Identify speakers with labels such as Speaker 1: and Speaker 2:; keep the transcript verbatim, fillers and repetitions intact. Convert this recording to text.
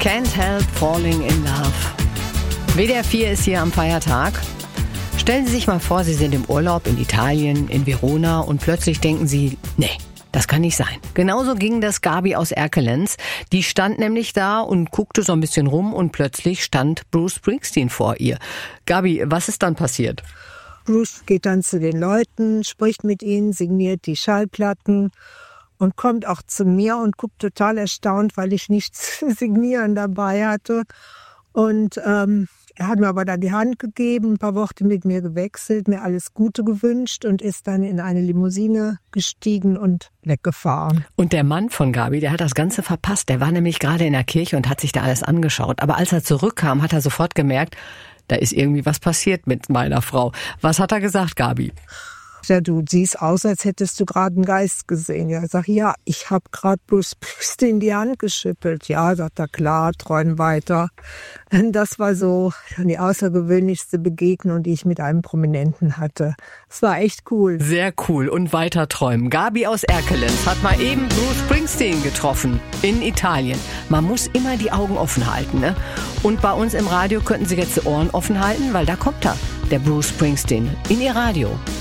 Speaker 1: Can't Help Falling in Love. W D R vier ist hier am Feiertag. Stellen Sie sich mal vor, Sie sind im Urlaub in Italien, in Verona und plötzlich denken Sie, nee, das kann nicht sein. Genauso ging das Gabi aus Erkelenz. Die stand nämlich da und guckte so ein bisschen rum und plötzlich stand Bruce Springsteen vor ihr. Gabi, was ist dann passiert?
Speaker 2: Bruce geht dann zu den Leuten, spricht mit ihnen, signiert die Schallplatten und kommt auch zu mir und guckt total erstaunt, weil ich nichts zu signieren dabei hatte. Und ähm, er hat mir aber dann die Hand gegeben, ein paar Worte mit mir gewechselt, mir alles Gute gewünscht und ist dann in eine Limousine gestiegen und weggefahren.
Speaker 1: Und der Mann von Gabi, der hat das Ganze verpasst. Der war nämlich gerade in der Kirche und hat sich da alles angeschaut. Aber als er zurückkam, hat er sofort gemerkt, da ist irgendwie was passiert mit meiner Frau. Was hat er gesagt, Gabi?
Speaker 2: Ja, du siehst aus, als hättest du gerade einen Geist gesehen. Ja, ich sag, ja, ich habe gerade Bruce Springsteen die Hand geschüttelt. Ja, sagt er, klar, träum weiter. Das war so die außergewöhnlichste Begegnung, die ich mit einem Prominenten hatte. Es war echt cool.
Speaker 1: Sehr cool und weiter träumen. Gabi aus Erkelenz hat mal eben Bruce Springsteen getroffen in Italien. Man muss immer die Augen offen halten, ne? Und bei uns im Radio könnten Sie jetzt die Ohren offen halten, weil da kommt er, der Bruce Springsteen, in Ihr Radio.